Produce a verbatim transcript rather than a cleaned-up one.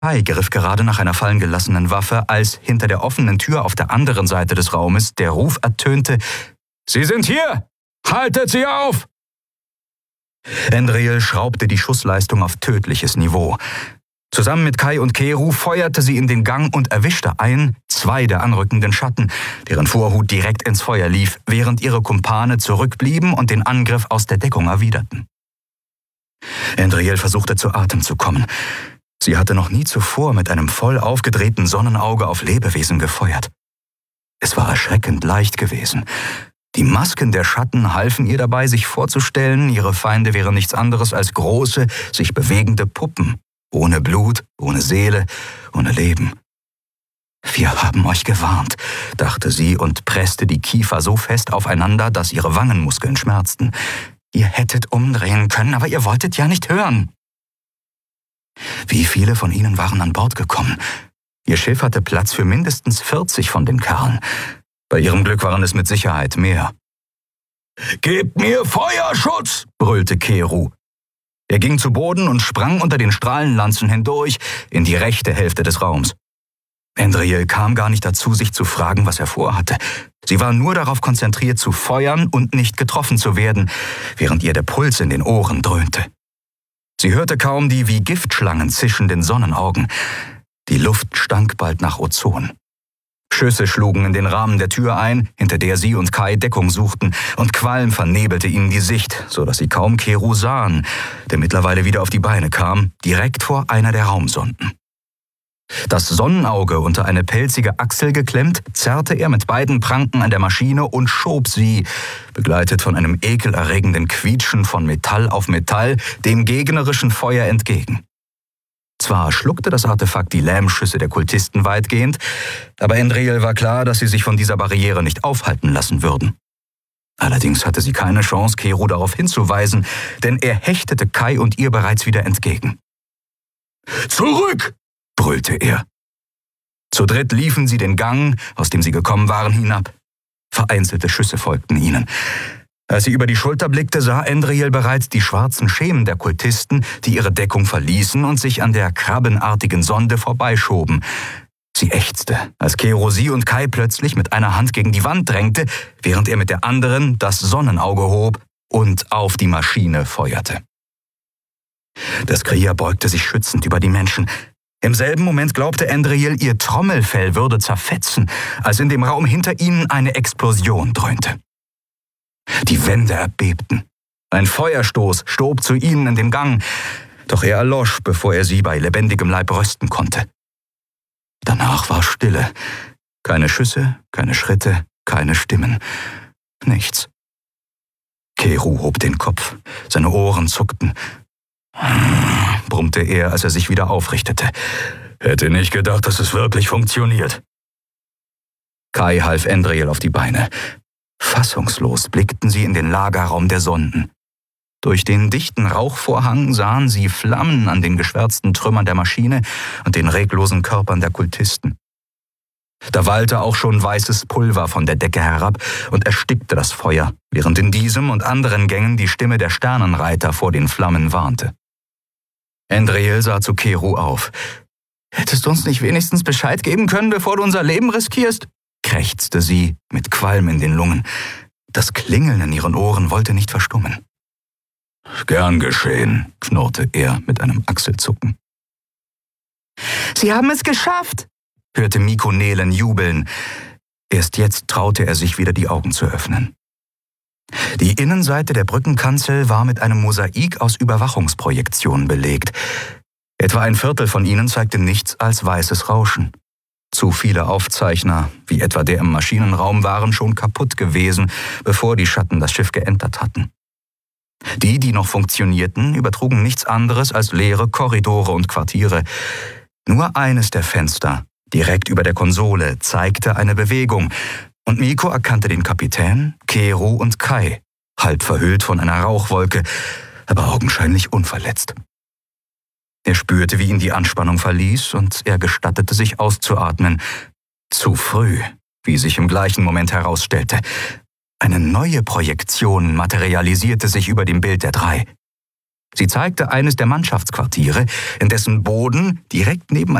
Kai griff gerade nach einer fallen gelassenen Waffe, als hinter der offenen Tür auf der anderen Seite des Raumes der Ruf ertönte: »Sie sind hier! Haltet sie auf!« Andriel schraubte die Schussleistung auf tödliches Niveau. Zusammen mit Kai und Keru feuerte sie in den Gang und erwischte ein, zwei der anrückenden Schatten, deren Vorhut direkt ins Feuer lief, während ihre Kumpane zurückblieben und den Angriff aus der Deckung erwiderten. Andriel versuchte zu Atem zu kommen. Sie hatte noch nie zuvor mit einem voll aufgedrehten Sonnenauge auf Lebewesen gefeuert. Es war erschreckend leicht gewesen. Die Masken der Schatten halfen ihr dabei, sich vorzustellen, ihre Feinde wären nichts anderes als große, sich bewegende Puppen. Ohne Blut, ohne Seele, ohne Leben. »Wir haben euch gewarnt«, dachte sie und presste die Kiefer so fest aufeinander, dass ihre Wangenmuskeln schmerzten. »Ihr hättet umdrehen können, aber ihr wolltet ja nicht hören.« Wie viele von ihnen waren an Bord gekommen? Ihr Schiff hatte Platz für mindestens vierzig von den Kerlen. Bei ihrem Glück waren es mit Sicherheit mehr. »Gebt mir Feuerschutz«, brüllte Keru. Er ging zu Boden und sprang unter den Strahlenlanzen hindurch in die rechte Hälfte des Raums. Andriel kam gar nicht dazu, sich zu fragen, was er vorhatte. Sie war nur darauf konzentriert, zu feuern und nicht getroffen zu werden, während ihr der Puls in den Ohren dröhnte. Sie hörte kaum die wie Giftschlangen zischenden Sonnenaugen. Die Luft stank bald nach Ozon. Schüsse schlugen in den Rahmen der Tür ein, hinter der sie und Kai Deckung suchten, und Qualm vernebelte ihnen die Sicht, so dass sie kaum Keru sahen, der mittlerweile wieder auf die Beine kam, direkt vor einer der Raumsonden. Das Sonnenauge unter eine pelzige Achsel geklemmt, zerrte er mit beiden Pranken an der Maschine und schob sie, begleitet von einem ekelerregenden Quietschen von Metall auf Metall, dem gegnerischen Feuer entgegen. Zwar schluckte das Artefakt die Lähmschüsse der Kultisten weitgehend, aber Andriel war klar, dass sie sich von dieser Barriere nicht aufhalten lassen würden. Allerdings hatte sie keine Chance, Keru darauf hinzuweisen, denn er hechtete Kai und ihr bereits wieder entgegen. »Zurück!« brüllte er. Zu dritt liefen sie den Gang, aus dem sie gekommen waren, hinab. Vereinzelte Schüsse folgten ihnen. Als sie über die Schulter blickte, sah Andriel bereits die schwarzen Schemen der Kultisten, die ihre Deckung verließen und sich an der krabbenartigen Sonde vorbeischoben. Sie ächzte, als Keru sie und Kai plötzlich mit einer Hand gegen die Wand drängte, während er mit der anderen das Sonnenauge hob und auf die Maschine feuerte. Das Krier beugte sich schützend über die Menschen. Im selben Moment glaubte Andriel, ihr Trommelfell würde zerfetzen, als in dem Raum hinter ihnen eine Explosion dröhnte. Die Wände erbebten. Ein Feuerstoß stob zu ihnen in den Gang, doch er erlosch, bevor er sie bei lebendigem Leib rösten konnte. Danach war Stille. Keine Schüsse, keine Schritte, keine Stimmen. Nichts. Keru hob den Kopf. Seine Ohren zuckten. Brummte er, als er sich wieder aufrichtete. Hätte nicht gedacht, dass es wirklich funktioniert. Kai half Andriel auf die Beine. Fassungslos blickten sie in den Lagerraum der Sonden. Durch den dichten Rauchvorhang sahen sie Flammen an den geschwärzten Trümmern der Maschine und den reglosen Körpern der Kultisten. Da wallte auch schon weißes Pulver von der Decke herab und erstickte das Feuer, während in diesem und anderen Gängen die Stimme der Sternenreiter vor den Flammen warnte. Andriel sah zu Keru auf. »Hättest du uns nicht wenigstens Bescheid geben können, bevor du unser Leben riskierst?« krächzte sie mit Qualm in den Lungen. Das Klingeln in ihren Ohren wollte nicht verstummen. »Gern geschehen«, knurrte er mit einem Achselzucken. »Sie haben es geschafft«, hörte Mikko Nelen jubeln. Erst jetzt traute er sich wieder, die Augen zu öffnen. Die Innenseite der Brückenkanzel war mit einem Mosaik aus Überwachungsprojektionen belegt. Etwa ein Viertel von ihnen zeigte nichts als weißes Rauschen. Zu viele Aufzeichner, wie etwa der im Maschinenraum, waren schon kaputt gewesen, bevor die Schatten das Schiff geentert hatten. Die, die noch funktionierten, übertrugen nichts anderes als leere Korridore und Quartiere. Nur eines der Fenster, direkt über der Konsole, zeigte eine Bewegung, und Mikko erkannte den Kapitän, Keru und Kai, halb verhüllt von einer Rauchwolke, aber augenscheinlich unverletzt. Er spürte, wie ihn die Anspannung verließ, und er gestattete sich auszuatmen. Zu früh, wie sich im gleichen Moment herausstellte. Eine neue Projektion materialisierte sich über dem Bild der drei. Sie zeigte eines der Mannschaftsquartiere, in dessen Boden direkt neben